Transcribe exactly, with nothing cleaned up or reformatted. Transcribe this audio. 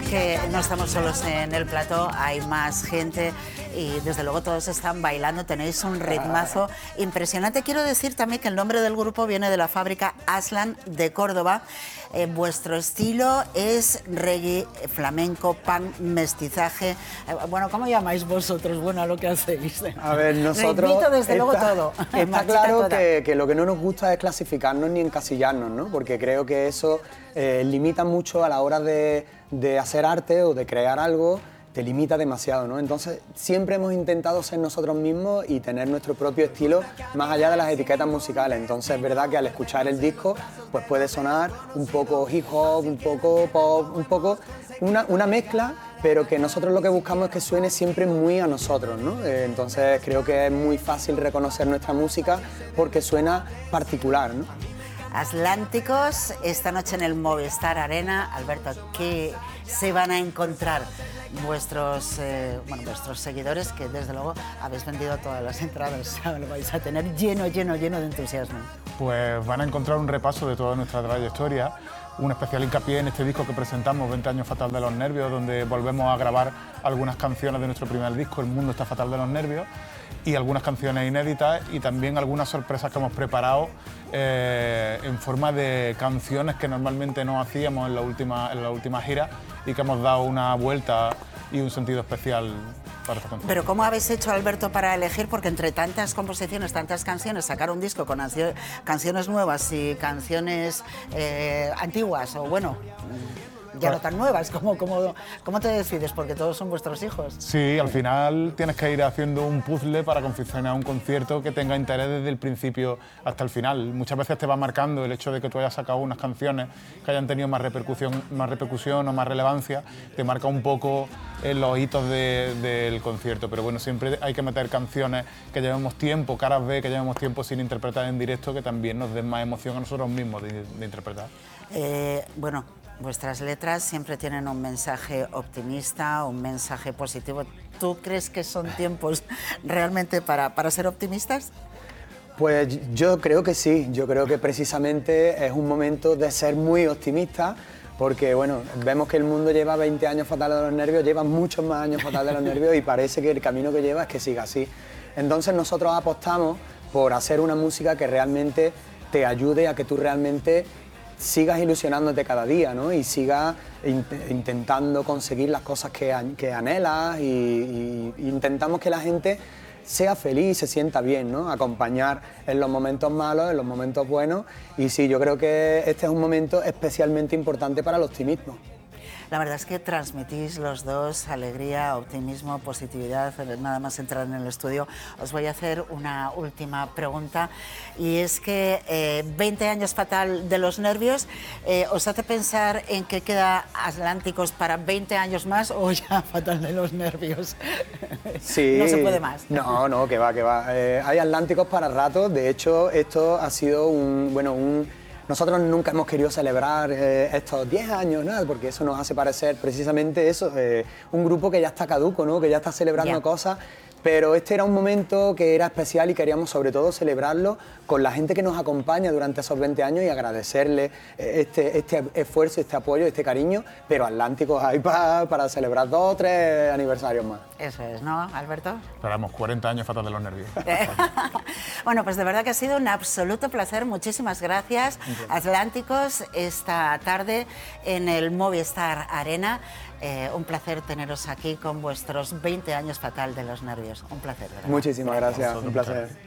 que no estamos solos en el plató, hay más gente y desde luego todos están bailando, tenéis un ritmazo impresionante. Quiero decir también que el nombre del grupo viene de la fábrica Aslan de Córdoba. Eh, vuestro estilo es reggae, flamenco, punk, mestizaje. Eh, bueno, ¿cómo llamáis vosotros? Bueno, a lo que hacéis. A ver, nosotros... Reinvito desde está, luego todo. Está claro que, que lo que no nos gusta es clasificarnos ni encasillarnos, ¿no? Porque creo que eso eh, limita mucho a la hora de, de hacer arte o de crear algo, te limita demasiado, ¿no? Entonces, siempre hemos intentado ser nosotros mismos y tener nuestro propio estilo más allá de las etiquetas musicales. Entonces, es verdad que al escuchar el disco, pues puede sonar un poco hip hop, un poco pop, un poco una, una mezcla, pero que nosotros lo que buscamos es que suene siempre muy a nosotros, ¿no? Eh, entonces, creo que es muy fácil reconocer nuestra música porque suena particular, ¿no? Atlánticos, esta noche en el Movistar Arena. Alberto, ¿qué se van a encontrar vuestros, eh, bueno, vuestros seguidores, que desde luego habéis vendido todas las entradas? Lo vais a tener lleno, lleno, lleno de entusiasmo. Pues van a encontrar un repaso de toda nuestra trayectoria, un especial hincapié en este disco que presentamos, veinte años fatal de los nervios, donde volvemos a grabar algunas canciones de nuestro primer disco, El mundo está fatal de los nervios, y algunas canciones inéditas y también algunas sorpresas que hemos preparado eh, en forma de canciones que normalmente no hacíamos en la última, en la última gira y que hemos dado una vuelta y un sentido especial para esta canción. Pero ¿cómo habéis hecho, Alberto, para elegir? Porque entre tantas composiciones, tantas canciones, sacar un disco con canciones nuevas y canciones eh, antiguas, o bueno, ya no tan nuevas, ¿cómo, cómo, ¿cómo te decides? Porque todos son vuestros hijos. Sí, al final tienes que ir haciendo un puzzle para confeccionar un concierto que tenga interés desde el principio hasta el final. Muchas veces te va marcando el hecho de que tú hayas sacado unas canciones que hayan tenido más repercusión, más repercusión o más relevancia, te marca un poco en los hitos de, del concierto. Pero bueno, siempre hay que meter canciones que llevemos tiempo, caras B, que llevemos tiempo sin interpretar en directo, que también nos den más emoción a nosotros mismos de, de interpretar. Eh, bueno, vuestras letras siempre tienen un mensaje optimista, un mensaje positivo. ¿Tú crees que son tiempos realmente para, para ser optimistas? Pues yo creo que sí, yo creo que precisamente es un momento de ser muy optimista, porque bueno, vemos que el mundo lleva veinte años fatal de los nervios, lleva muchos más años fatal de los nervios y parece que el camino que lleva es que siga así. Entonces nosotros apostamos por hacer una música que realmente te ayude a que tú realmente sigas ilusionándote cada día, ¿no? Y sigas in intentando conseguir las cosas que, que anhelas y, y, y intentamos que la gente sea feliz, se sienta bien, ¿no? Acompañar en los momentos malos, en los momentos buenos, y sí, yo creo que este es un momento especialmente importante para el optimismo. La verdad es que transmitís los dos alegría, optimismo, positividad. Nada más entrar en el estudio, os voy a hacer una última pregunta, y es que eh, veinte años fatal de los nervios, eh, ¿os hace pensar en que queda Atlánticos para veinte años más o ya fatal de los nervios? Sí. No se puede más. No, no, que va, que va. Eh, hay Atlánticos para rato. De hecho, esto ha sido un, bueno, un... Nosotros nunca hemos querido celebrar eh, estos diez años, ¿no? Porque eso nos hace parecer precisamente eso, eh, un grupo que ya está caduco, ¿no? Que ya está celebrando yeah. cosas, pero este era un momento que era especial y queríamos sobre todo celebrarlo con la gente que nos acompaña durante esos veinte años y agradecerle este, este esfuerzo, este apoyo, este cariño, pero Atlánticos hay para, para celebrar dos o tres aniversarios más. Eso es, ¿no, Alberto? Esperamos cuarenta años fatal de los nervios. Bueno, pues de verdad que ha sido un absoluto placer. Muchísimas gracias, Atlánticos, esta tarde en el Movistar Arena. Eh, un placer teneros aquí con vuestros veinte años fatal de los nervios. Un placer, ¿verdad? Muchísimas gracias, un placer.